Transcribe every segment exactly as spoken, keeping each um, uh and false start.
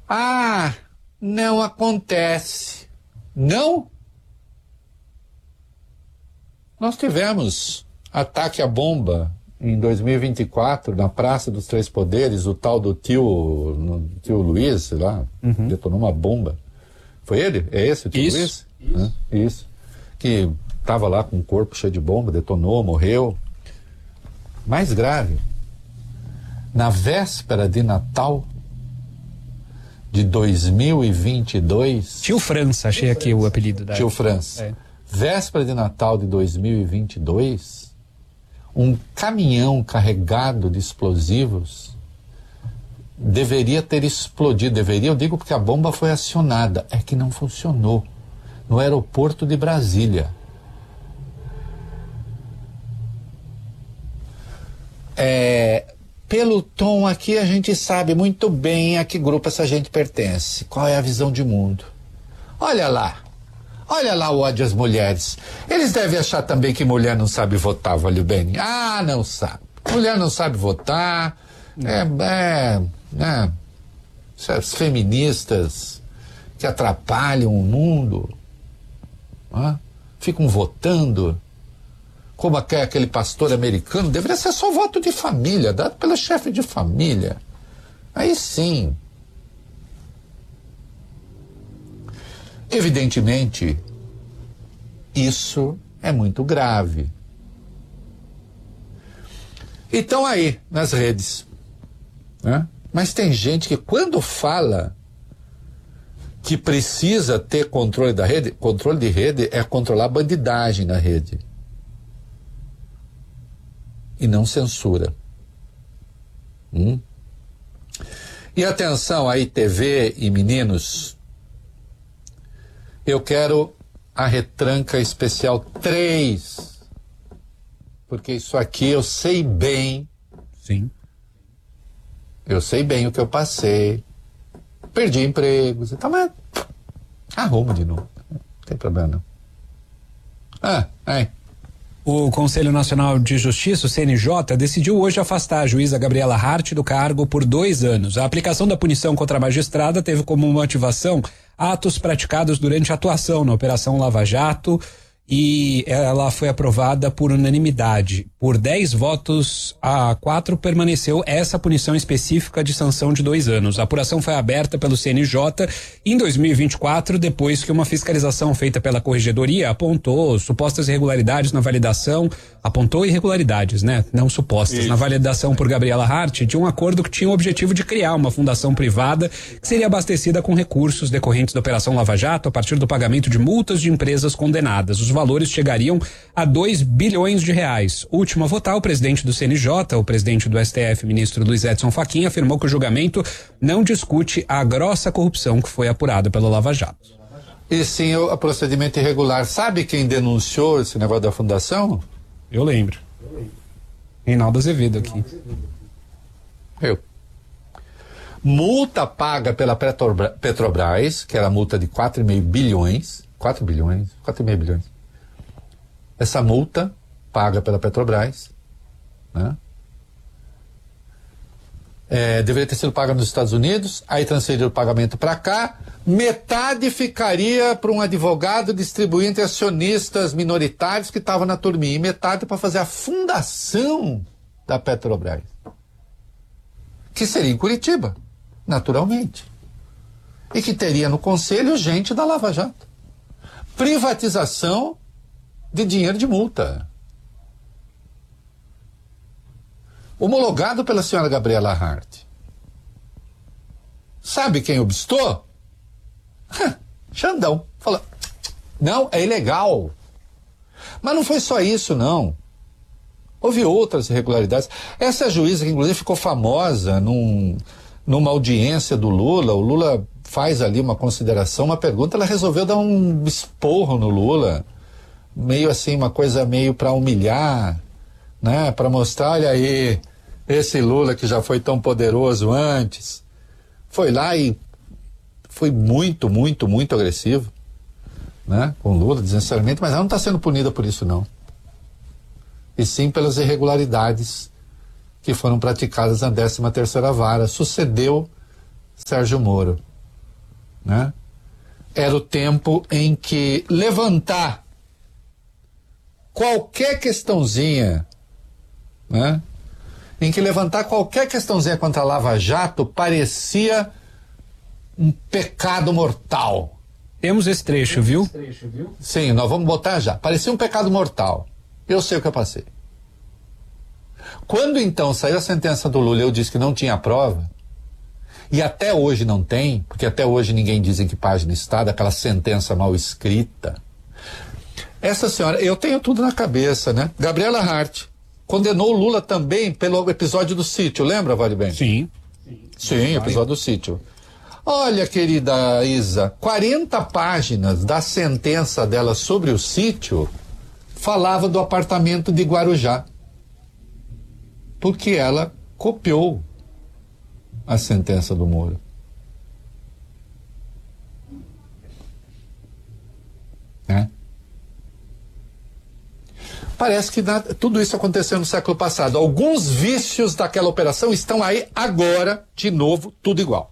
Ah, não acontece. Não? Nós tivemos ataque à bomba em dois mil e vinte e quatro, na Praça dos Três Poderes, o tal do tio, no, tio Luiz, sei lá, uhum. detonou uma bomba. Foi ele? É esse o tio Isso. Luiz? Isso. É, isso. Que estava lá com o corpo cheio de bomba, detonou, morreu. Mais grave, na véspera de Natal de dois mil e vinte e dois... Tio França, achei aqui o apelido da... Tio França. É. Véspera de Natal de dois mil e vinte e dois, um caminhão carregado de explosivos deveria ter explodido. Deveria, eu digo porque a bomba foi acionada. É que não funcionou. No aeroporto de Brasília. É, pelo tom aqui a gente sabe muito bem a que grupo essa gente pertence. Qual é a visão de mundo. Olha lá. Olha lá o ódio às mulheres. Eles devem achar também que mulher não sabe votar, vale bem. Ah, não sabe. Mulher não sabe votar. É, é, é, essas feministas que atrapalham o mundo, ah, ficam votando como aquele pastor americano. Deveria ser só voto de família, dado pelo chefe de família. Aí sim. Evidentemente, isso é muito grave. E estão aí nas redes, né? Mas tem gente que quando fala que precisa ter controle da rede, controle de rede é controlar a bandidagem na rede. E não censura. Hum? E atenção aí, T V e meninos, eu quero a retranca especial três, porque isso aqui eu sei bem. Sim. Eu sei bem o que eu passei. Perdi empregos e tal, mas arrumo de novo. Não tem problema não. Ah, aí. O Conselho Nacional de Justiça, o C N J, decidiu hoje afastar a juíza Gabriela Hart do cargo por dois anos. A aplicação da punição contra a magistrada teve como motivação atos praticados durante a atuação na Operação Lava Jato e ela foi aprovada por unanimidade. Por dez votos a quatro permaneceu essa punição específica de sanção de dois anos. A apuração foi aberta pelo C N J em dois mil e vinte e quatro, depois que uma fiscalização feita pela Corregedoria apontou supostas irregularidades na validação, apontou irregularidades, né? Não supostas, Isso. na validação por Gabriela Hart de um acordo que tinha o objetivo de criar uma fundação privada que seria abastecida com recursos decorrentes da Operação Lava Jato a partir do pagamento de multas de empresas condenadas. Os valores chegariam a dois bilhões de reais. O último a votar, o presidente do C N J, o presidente do S T F, ministro Luiz Edson Fachin, afirmou que o julgamento não discute a grossa corrupção que foi apurada pela Lava Jato. E sim, o procedimento irregular. Sabe quem denunciou esse negócio da fundação? Eu lembro. Reinaldo Azevedo aqui. Eu. Multa paga pela Petrobras, que era multa de quatro vírgula cinco bilhões. quatro bilhões, quatro vírgula cinco bilhões. Essa multa paga pela Petrobras, né? É, deveria ter sido paga nos Estados Unidos, aí transferiram o pagamento para cá, metade ficaria para um advogado distribuir entre acionistas minoritários que estavam na turminha, e metade para fazer a fundação da Petrobras, que seria em Curitiba, naturalmente, e que teria no conselho gente da Lava Jato. Privatização de dinheiro de multa. Homologado pela senhora Gabriela Hart. Sabe quem obstou? Xandão. Falou, não, é ilegal. Mas não foi só isso, não. Houve outras irregularidades. Essa juíza, que inclusive ficou famosa num, numa audiência do Lula, o Lula faz ali uma consideração, uma pergunta, ela resolveu dar um esporro no Lula, meio assim, uma coisa meio para humilhar, né, para mostrar, olha aí, esse Lula que já foi tão poderoso antes, foi lá e foi muito, muito, muito agressivo, né, com o Lula, desnecessariamente, mas ela não está sendo punida por isso, não. E sim pelas irregularidades que foram praticadas na décima terceira vara. Sucedeu Sérgio Moro. né? Era o tempo em que levantar qualquer questãozinha, né? Em que levantar qualquer questãozinha contra a Lava Jato parecia um pecado mortal. Temos esse trecho, viu? Sim, nós vamos botar já. Parecia um pecado mortal. Eu sei o que eu passei. Quando então saiu a sentença do Lula, eu disse que não tinha prova, e até hoje não tem, porque até hoje ninguém diz em que página está, daquela sentença mal escrita. Essa senhora, eu tenho tudo na cabeça, né? Gabriela Hart condenou o Lula também pelo episódio do sítio, lembra, Vale Bem? Sim. Sim, episódio do sítio. Olha, querida Isa, quarenta páginas da sentença dela sobre o sítio falava do apartamento de Guarujá. Porque ela copiou a sentença do Moro. Né? Parece que na, tudo isso aconteceu no século passado. Alguns vícios daquela operação estão aí agora, de novo, tudo igual.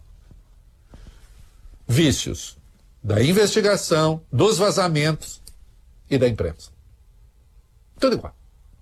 Vícios da investigação, dos vazamentos e da imprensa. Tudo igual.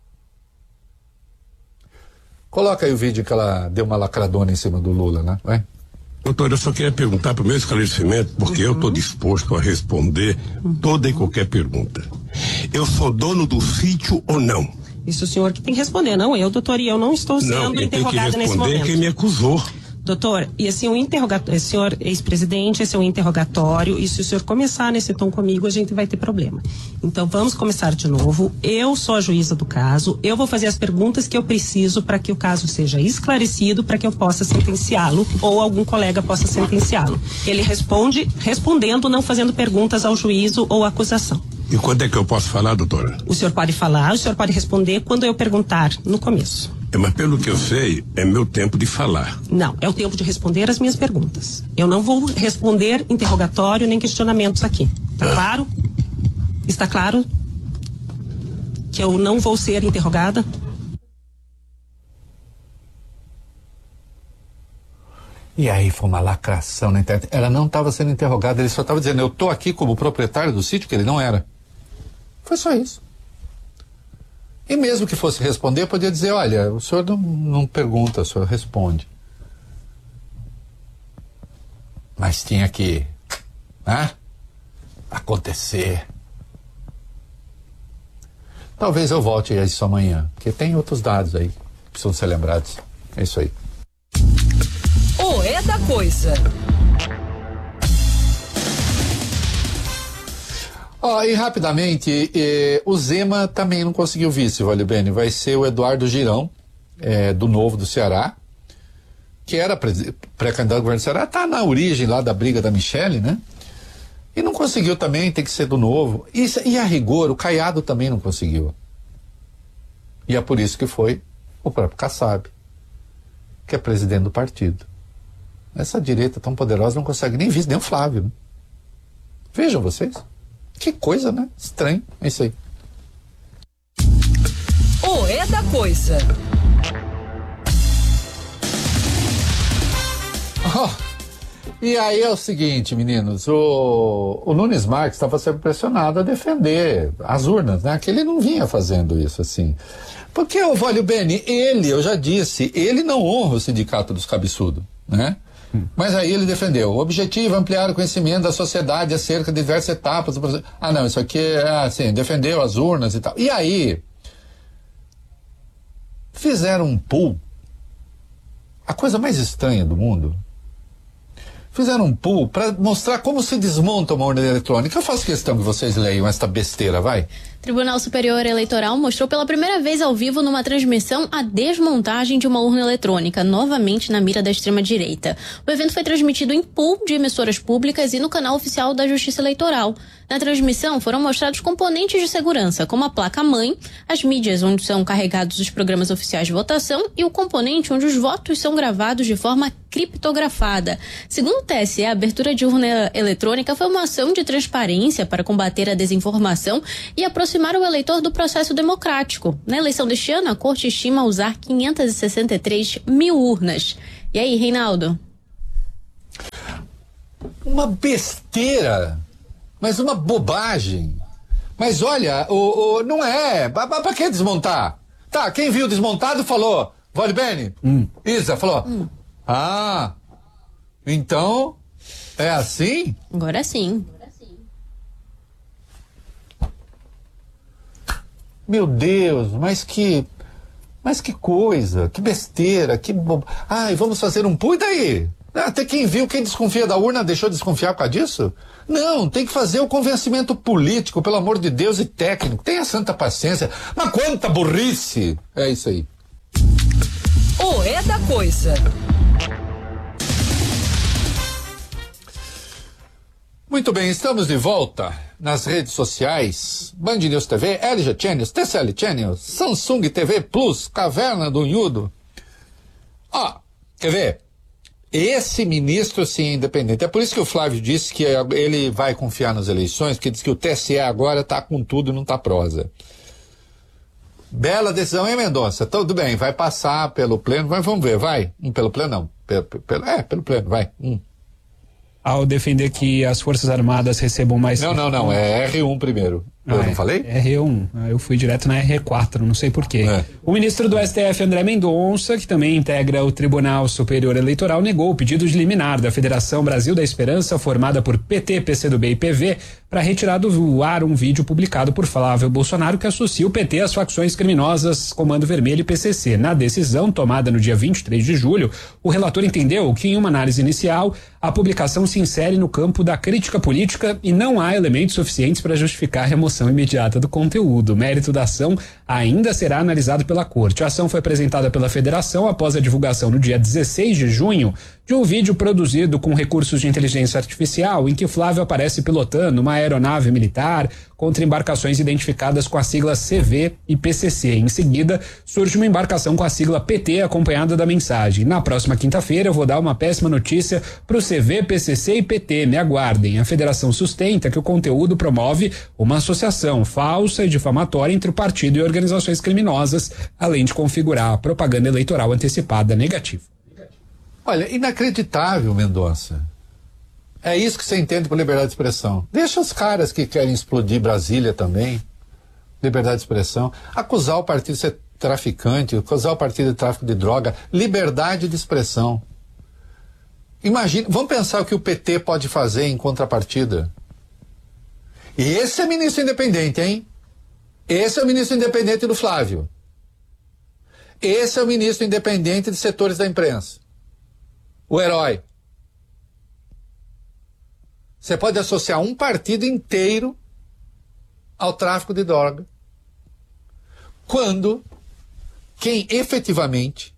Coloca aí o vídeo que ela deu uma lacradona em cima do Lula, né? Vai. Doutor, eu só queria perguntar para o meu esclarecimento, porque uhum. eu estou disposto a responder toda e qualquer pergunta. Eu sou dono do sítio ou não? Isso o senhor que tem que responder, não eu, doutor, e eu não estou sendo não, interrogada nesse momento. Não, tem que responder quem me acusou. Doutor, e assim, o interrogatório, senhor ex-presidente, esse é um interrogatório, e se o senhor começar nesse tom comigo, a gente vai ter problema. Então, vamos começar de novo. Eu sou a juíza do caso, eu vou fazer as perguntas que eu preciso para que o caso seja esclarecido, para que eu possa sentenciá-lo, ou algum colega possa sentenciá-lo. Ele responde, respondendo, não fazendo perguntas ao juízo ou à acusação. E quando é que eu posso falar, doutora? O senhor pode falar, o senhor pode responder quando eu perguntar, no começo. É, mas pelo que eu sei, é meu tempo de falar. Não, é o tempo de responder as minhas perguntas. Eu não vou responder interrogatório nem questionamentos aqui. Tá ah. claro? Está claro que eu não vou ser interrogada? E aí foi uma lacração na internet. Ela não estava sendo interrogada, ele só estava dizendo, eu estou aqui como proprietário do sítio, que ele não era. Foi só isso. E mesmo que fosse responder, podia dizer, olha, o senhor não, não pergunta, o senhor responde. Mas tinha que, né, acontecer. Talvez eu volte a isso amanhã, porque tem outros dados aí que precisam ser lembrados. É isso aí. O É da Coisa. Ó, oh, e rapidamente, eh, o Zema também não conseguiu vice, Vale Bene. Vai ser o Eduardo Girão, eh, do Novo do Ceará, que era pré-candidato ao governo do Ceará, tá na origem lá da briga da Michele, né? E não conseguiu também, tem que ser do Novo. E, e a rigor, o Caiado também não conseguiu. E é por isso que foi o próprio Kassab, que é presidente do partido. Essa direita tão poderosa não consegue nem vice, nem o Flávio, né? Vejam vocês. Que coisa, né? Estranho. É isso aí. O É da Coisa. Oh, e aí é o seguinte, meninos, o, o Nunes Marques estava sendo pressionado a defender as urnas, né? Que ele não vinha fazendo isso assim. Porque o Vale Bene, ele, eu já disse, ele não honra o sindicato dos cabeçudos, né? Hum. Mas aí ele defendeu. O objetivo é ampliar o conhecimento da sociedade acerca de diversas etapas do processo. Ah, não, isso aqui é assim, defendeu as urnas e tal. E aí, fizeram um pool. A coisa mais estranha do mundo. Fizeram um pool para mostrar como se desmonta uma urna eletrônica. Eu faço questão que vocês leiam esta besteira, vai. Tribunal Superior Eleitoral mostrou pela primeira vez ao vivo numa transmissão a desmontagem de uma urna eletrônica, novamente na mira da extrema-direita. O evento foi transmitido em pool de emissoras públicas e no canal oficial da Justiça Eleitoral. Na transmissão foram mostrados componentes de segurança, como a placa-mãe, as mídias onde são carregados os programas oficiais de votação e o componente onde os votos são gravados de forma criptografada. Segundo o T S E, a abertura de urna eletrônica foi uma ação de transparência para combater a desinformação e aproximar o eleitor do processo democrático. Na eleição deste ano, a Corte estima usar quinhentas e sessenta e três mil urnas. E aí, Reinaldo? uma besteira, mas uma bobagem. Mas olha, o, o, não é. Para que desmontar? Tá, quem viu desmontado falou, Vale Bene, hum. Isa falou, hum. ah, então é assim? Agora sim. Meu Deus, mas que, mas que coisa, que besteira, que bo... Ai, vamos fazer um pu, e daí? Até quem viu, quem desconfia da urna deixou de desconfiar por causa disso? Não, tem que fazer o convencimento político, pelo amor de Deus, e técnico. Tenha santa paciência. Mas quanta burrice! É isso aí. O É da Coisa. Muito bem, estamos de volta nas redes sociais. Band News T V, L G Channels, T C L Channels, Samsung T V Plus, Caverna do Unhudo. Ó, quer ver? Esse ministro, sim, é independente. É por isso que o Flávio disse que ele vai confiar nas eleições, porque diz que o T S E agora está com tudo e não está prosa. Bela decisão, hein, Mendonça? Tudo bem, vai passar pelo pleno, mas vamos ver, vai. Hum, pelo pleno não. Pelo, pelo, é, pelo pleno, vai. Hum. Ao defender que as Forças Armadas recebam mais... Não, não, não, é R um primeiro. Eu ah, não é, falei? R um. Eu fui direto na R quatro, não sei porquê. É. O ministro do S T F, André Mendonça, que também integra o Tribunal Superior Eleitoral, negou o pedido de liminar da Federação Brasil da Esperança, formada por P T, P C do B e P V, para retirar do ar um vídeo publicado por Flávio Bolsonaro que associa o P T às facções criminosas Comando Vermelho e P C C. Na decisão tomada no dia vinte e três de julho, o relator entendeu que, em uma análise inicial, a publicação se insere no campo da crítica política e não há elementos suficientes para justificar a remoção imediata do conteúdo. O mérito da ação ainda será analisado pela Corte. A ação foi apresentada pela Federação após a divulgação no dia dezesseis de junho de um vídeo produzido com recursos de inteligência artificial em que Flávio aparece pilotando uma aeronave militar contra embarcações identificadas com a sigla C V e P C C. Em seguida, surge uma embarcação com a sigla P T acompanhada da mensagem: na próxima quinta-feira eu vou dar uma péssima notícia para o C V, P C C e P T, me aguardem. A federação sustenta que o conteúdo promove uma associação falsa e difamatória entre o partido e organizações criminosas, além de configurar a propaganda eleitoral antecipada negativa. Olha, inacreditável, Mendonça. É isso que você entende por liberdade de expressão. Deixa os caras que querem explodir Brasília também. Liberdade de expressão. Acusar o partido de ser traficante, acusar o partido de tráfico de droga. Liberdade de expressão. Imagina, vamos pensar o que o P T pode fazer em contrapartida. E esse é ministro independente, hein? Esse é o ministro independente do Flávio. Esse é o ministro independente de setores da imprensa. O herói. Você pode associar um partido inteiro ao tráfico de droga, quando quem efetivamente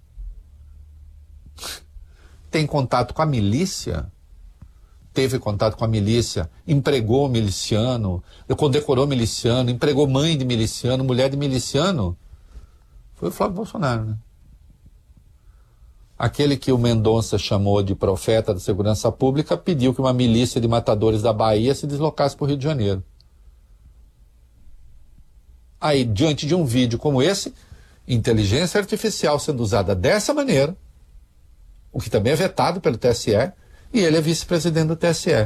tem contato com a milícia, teve contato com a milícia, empregou miliciano, condecorou miliciano, empregou mãe de miliciano, mulher de miliciano, foi o Flávio Bolsonaro, né? Aquele que o Mendonça chamou de profeta da segurança pública pediu que uma milícia de matadores da Bahia se deslocasse para o Rio de Janeiro. Aí, diante de um vídeo como esse, inteligência artificial sendo usada dessa maneira, o que também é vetado pelo T S E, e ele é vice-presidente do T S E.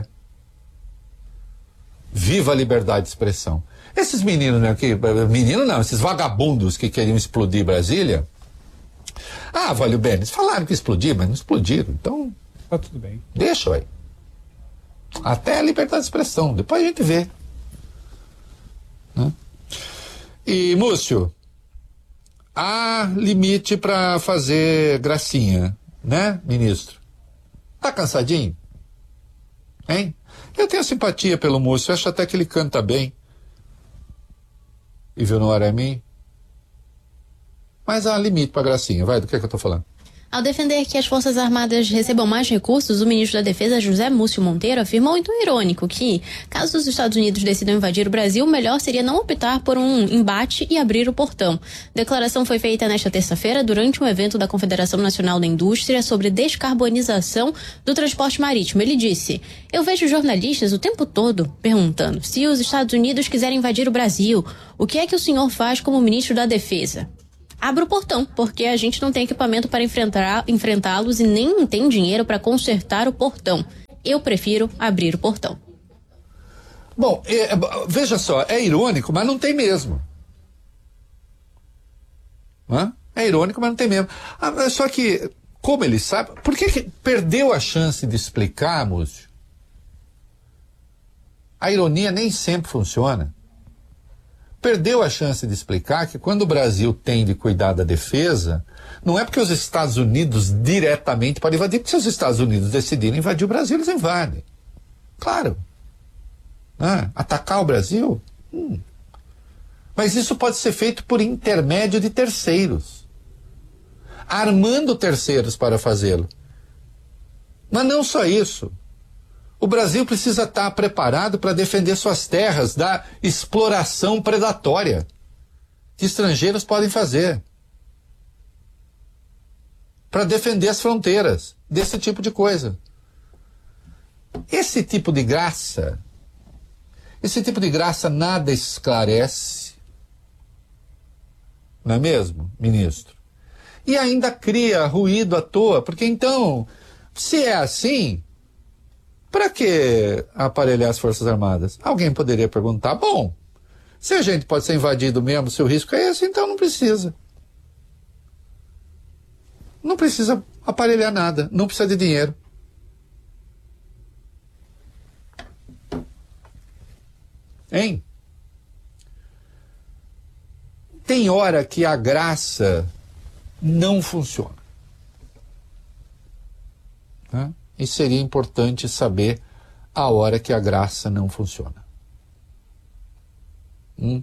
Viva a liberdade de expressão. Esses meninos, né, que, menino não, esses vagabundos que queriam explodir Brasília, ah, Vale Bene, eles falaram que explodir, mas não explodiram, então... Tá tudo bem. Deixa, ué. Até a liberdade de expressão, depois a gente vê. Né? E, Múcio, há limite para fazer gracinha, né, ministro? Tá cansadinho? Hein? Eu tenho simpatia pelo Múcio, acho até que ele canta bem. E viu no Arami? Mas há limite para gracinha, vai, do que é que eu tô falando? Ao defender que as Forças Armadas recebam mais recursos, o ministro da Defesa, José Múcio Monteiro, afirmou em tom irônico que, caso os Estados Unidos decidam invadir o Brasil, o melhor seria não optar por um embate e abrir o portão. A declaração foi feita nesta terça-feira durante um evento da Confederação Nacional da Indústria sobre descarbonização do transporte marítimo. Ele disse: eu vejo jornalistas o tempo todo perguntando se os Estados Unidos quiserem invadir o Brasil, o que é que o senhor faz como ministro da Defesa? Abra o portão, porque a gente não tem equipamento para enfrentar, enfrentá-los e nem tem dinheiro para consertar o portão. Eu prefiro abrir o portão. Bom, é, veja só, é irônico, mas não tem mesmo. Hã? É irônico, mas não tem mesmo. Ah, só que, como ele sabe, por que, que perdeu a chance de explicar, Múcio? A ironia nem sempre funciona. Perdeu a chance de explicar que quando o Brasil tem de cuidar da defesa, não é porque os Estados Unidos diretamente podem invadir, porque se os Estados Unidos decidirem invadir o Brasil, eles invadem. Claro. Ah, atacar o Brasil? Hum. Mas isso pode ser feito por intermédio de terceiros, armando terceiros para fazê-lo. Mas não só isso. O Brasil precisa estar preparado para defender suas terras da exploração predatória que estrangeiros podem fazer. Para defender as fronteiras desse tipo de coisa. Esse tipo de graça, esse tipo de graça nada esclarece, não é mesmo, ministro? E ainda cria ruído à toa, porque então, se é assim, para que aparelhar as Forças Armadas? Alguém poderia perguntar, bom, se a gente pode ser invadido mesmo, se o risco é esse, então não precisa. Não precisa aparelhar nada, não precisa de dinheiro. Hein? Tem hora que a graça não funciona. Né? E seria importante saber a hora que a graça não funciona. Hum?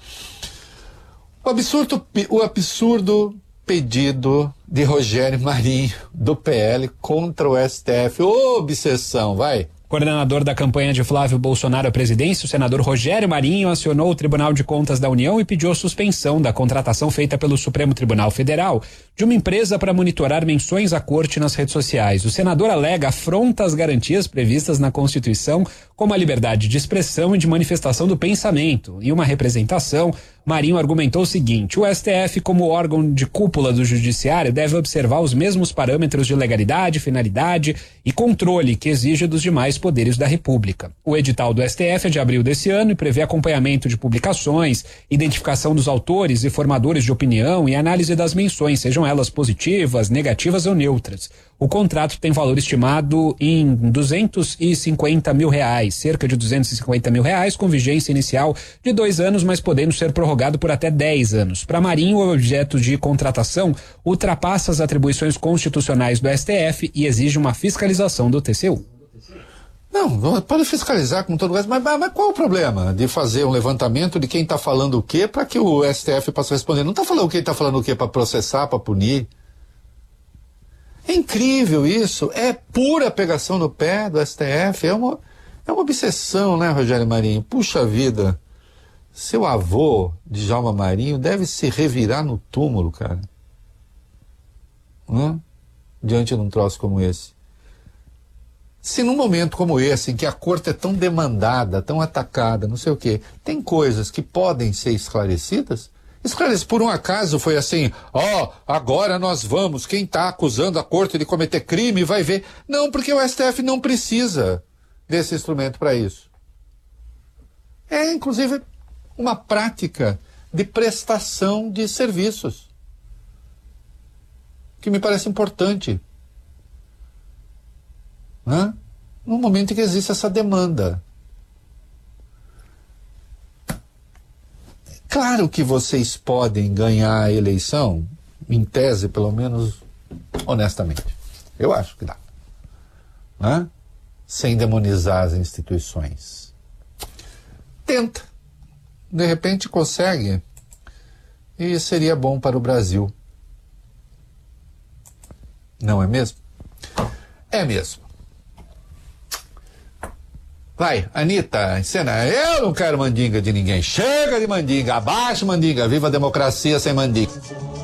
O absurdo, o absurdo pedido de Rogério Marinho, do P L, contra o S T F. Ô, obsessão, vai! Coordenador da campanha de Flávio Bolsonaro à presidência, o senador Rogério Marinho acionou o Tribunal de Contas da União e pediu a suspensão da contratação feita pelo Supremo Tribunal Federal de uma empresa para monitorar menções à corte nas redes sociais. O senador alega afronta às garantias previstas na Constituição, como a liberdade de expressão e de manifestação do pensamento. Em uma representação, Marinho argumentou o seguinte: o S T F, como órgão de cúpula do judiciário, deve observar os mesmos parâmetros de legalidade, finalidade e controle que exige dos demais poderes da República. O edital do S T F é de abril desse ano e prevê acompanhamento de publicações, identificação dos autores e formadores de opinião e análise das menções, sejam elas positivas, negativas ou neutras. O contrato tem valor estimado em duzentos e cinquenta mil reais, cerca de duzentos e cinquenta mil reais, com vigência inicial de dois anos, mas podendo ser prorrogado por até dez anos. Para Marinho, o objeto de contratação ultrapassa as atribuições constitucionais do S T F e exige uma fiscalização do T C U. Não, pode fiscalizar com todo o resto, mas, mas qual o problema de fazer um levantamento de quem está falando o quê para que o S T F possa responder? Não está falando quem está falando o quê para processar, para punir? É incrível isso, é pura pegação no pé do S T F, é uma, é uma obsessão, né, Rogério Marinho? Puxa vida, seu avô, Djalma Marinho, deve se revirar no túmulo, cara. Hã? Diante de um troço como esse. Se num momento como esse, em que a corte é tão demandada, tão atacada, não sei o quê, tem coisas que podem ser esclarecidas, esclarece, por um acaso foi assim, ó, oh, agora nós vamos, quem está acusando a corte de cometer crime vai ver. Não, porque o S T F não precisa desse instrumento para isso. É, inclusive, uma prática de prestação de serviços, que me parece importante. Né? No momento em que existe essa demanda. Claro que vocês podem ganhar a eleição, em tese, pelo menos, honestamente. Eu acho que dá. Né? Sem demonizar as instituições. Tenta. De repente consegue. E seria bom para o Brasil. Não é mesmo? É mesmo. Vai, Anitta, cena. Eu não quero mandinga de ninguém. Chega de mandinga. Abaixo mandinga. Viva a democracia sem mandinga.